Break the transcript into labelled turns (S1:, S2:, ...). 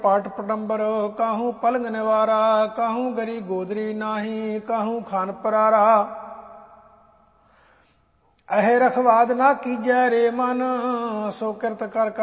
S1: पाट पटंबर काहू पलंग निवारा, काहू गरी गोदरी नाही, काहू खान परारा। अहे रखवाद ना कीजै रे मन, सो किरत कर